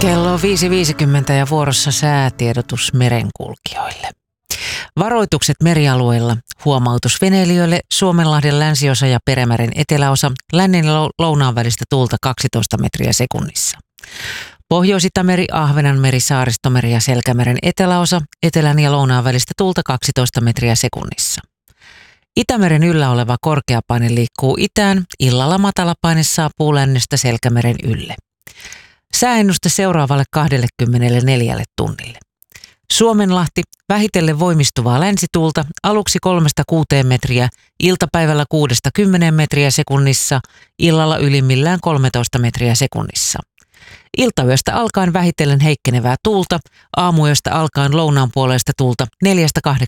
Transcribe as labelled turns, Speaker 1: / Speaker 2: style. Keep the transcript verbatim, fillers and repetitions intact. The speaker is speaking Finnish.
Speaker 1: Kello on viisi viisikymmentä ja vuorossa säätiedotus merenkulkijoille. Varoitukset merialueilla, huomautus veneilijöille, Suomenlahden länsiosa ja Perämeren eteläosa, lännen ja lounaan välistä tuulta kaksitoista metriä sekunnissa. Pohjois-Itämeri, Ahvenanmeri, Saaristomeri ja Selkämeren eteläosa, etelän ja lounaan välistä tuulta kaksitoista metriä sekunnissa. Itämeren yllä oleva korkeapaine liikkuu itään, illalla matalapaine saapuu lännestä Selkämeren ylle. Sääennuste seuraavalle kaksikymmentäneljä tunnille. Suomenlahti, vähitellen voimistuvaa länsituulta, aluksi kolmesta kuuteen metriä, iltapäivällä kuudesta kymmeneen metriä sekunnissa, illalla ylimmillään kolmetoista metriä sekunnissa. Iltayöstä alkaen vähitellen heikkenevää tuulta, aamuyöstä alkaen lounaan puoleista tuulta neljästä